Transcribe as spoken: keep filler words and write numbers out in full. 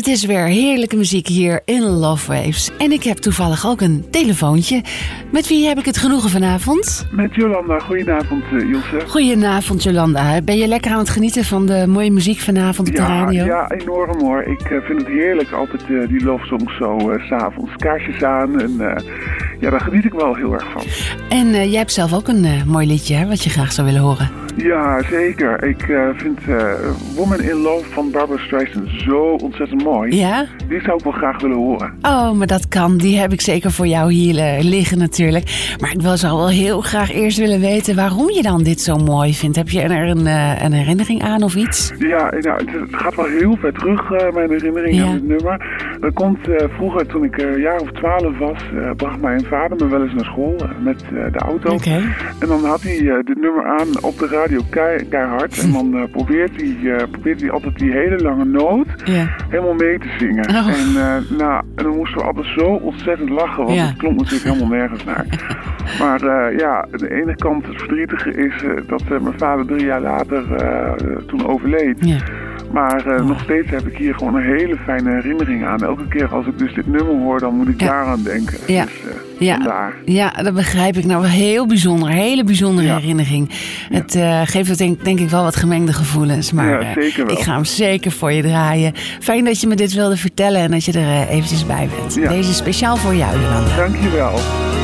Het is weer heerlijke muziek hier in Love Waves. En ik heb toevallig ook een telefoontje. Met wie heb ik het genoegen vanavond? Met Jolanda. Goedenavond, uh, Ilse. Goedenavond, Jolanda. Ben je lekker aan het genieten van de mooie muziek vanavond op de ja, radio? Ja, enorm hoor. Ik uh, vind het heerlijk, altijd uh, die love songs zo uh, 's avonds. Kaarsjes aan en uh, ja, daar geniet ik wel heel erg van. En uh, jij hebt zelf ook een uh, mooi liedje, hè, wat je graag zou willen horen. Ja, zeker. Ik uh, vind uh, Woman in Love van Barbra Streisand zo ontzettend mooi. Ja? Die zou ik wel graag willen horen. Oh, maar dat kan. Die heb ik zeker voor jou hier uh, liggen natuurlijk. Maar ik wil, zou wel heel graag eerst willen weten waarom je dan dit zo mooi vindt. Heb je er een, uh, een herinnering aan of iets? Ja, nou, het, het gaat wel heel ver terug, uh, mijn herinnering ja. aan dit nummer. Dat komt uh, vroeger, toen ik een uh, jaar of twaalf was, uh, bracht mijn vader me wel eens naar school uh, met uh, de auto. Okay. En dan had hij uh, dit nummer aan op de radio kei, keihard. En dan uh, probeert hij uh, probeert hij altijd die hele lange noot ja. helemaal mee te zingen. Oh. En, uh, nou, en dan moesten we altijd zo ontzettend lachen, want ja. het klonk natuurlijk helemaal nergens naar. Maar uh, ja, de ene kant het verdrietige is uh, dat uh, mijn vader drie jaar later uh, toen overleed. Ja. Maar uh, oh. nog steeds heb ik hier gewoon een hele fijne herinnering aan. Elke keer als ik dus dit nummer hoor, dan moet ik ja. daaraan denken. Ja. Dus, uh, ja. ja, dat begrijp ik. Nou, heel bijzonder. Hele bijzondere ja. herinnering. Ja. Het uh, geeft het denk, denk ik wel wat gemengde gevoelens. Maar ja, zeker wel. ik ga hem zeker voor je draaien. Fijn dat je me dit wilde vertellen en dat je er uh, eventjes bij bent. Ja. Deze is speciaal voor jou, Jolanda. Dank je wel.